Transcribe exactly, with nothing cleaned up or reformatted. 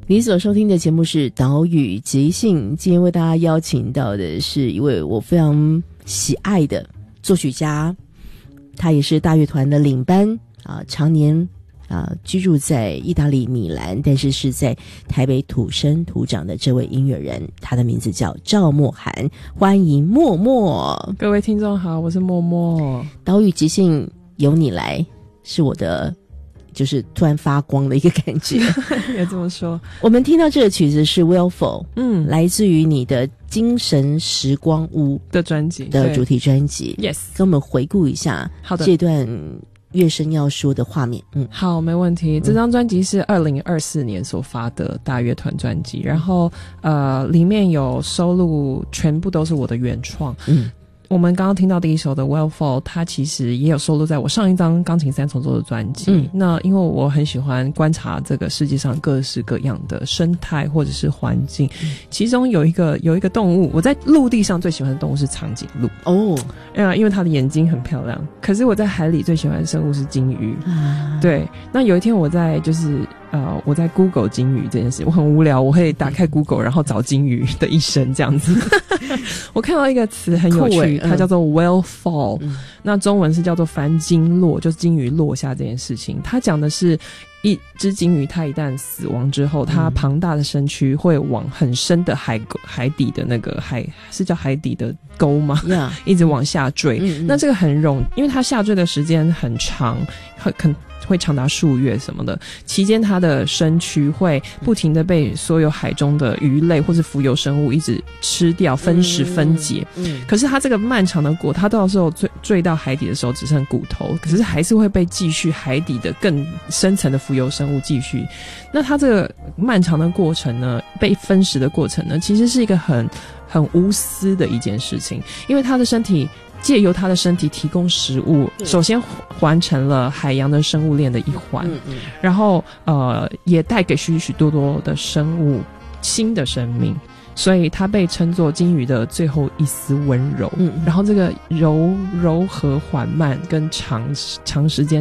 你所收听的节目是岛屿即兴，今天为大家邀请到的是一位我非常喜爱的作曲家，他也是大乐团的领班啊，常年啊居住在意大利米兰，但是是在台北土生土长的这位音乐人，他的名字叫赵默涵，欢迎默默。 各位听众好，我是默默。 岛屿即兴由你来，是我的就是突然发光的一个感觉。 也这么说。我们听到这个曲子是 Willful， 嗯， 来自于你的精神时光屋的专辑的主题专辑。 Yes， 跟我们回顾一下好的这段乐声要说的画面。嗯， 好，没问题。这张专辑是二零二四年所发的大乐团专辑，然后呃，里面有收录全部都是我的原创。嗯。我们刚刚听到第一首的 Willful， 它其实也有收录在我上一张钢琴三重奏的专辑。嗯，那因为我很喜欢观察这个世界上各式各样的生态或者是环境，嗯，其中有一个有一个动物，我在陆地上最喜欢的动物是长颈鹿。哦，呃，因为它的眼睛很漂亮。可是我在海里最喜欢的生物是鲸鱼。啊，对。那有一天我在就是呃，我在 Google 鲸鱼这件事，我很无聊，我会打开 Google 然后找鲸鱼的一生这样子。我看到一个词很有趣，它叫做 whale fall，嗯，那中文是叫做翻鲸落，就是鲸鱼落下这件事情。它讲的是一只鲸鱼，它一旦死亡之后，它庞大的身躯会往很深的海海底的那个海是叫海底的沟吗？ Yeah. 一直往下坠。嗯嗯，那这个很容，因为它下坠的时间很长，很很会长达数月什么的，期间它的身躯会不停的被所有海中的鱼类或是浮游生物一直吃掉、分食、分解。嗯，可是它这个漫长的过，它到时候坠坠到海底的时候只剩骨头，可是还是会被继续海底的更深层的浮游生物继续。那它这个漫长的过程呢，被分食的过程呢，其实是一个很很无私的一件事情，因为它的身体借由它的身体提供食物，首先完成了海洋的生物链的一环，嗯嗯，然后呃也带给许许多多的生物新的生命，所以它被称作鲸鱼的最后一丝温柔。嗯，然后这个柔柔和缓慢跟长长时间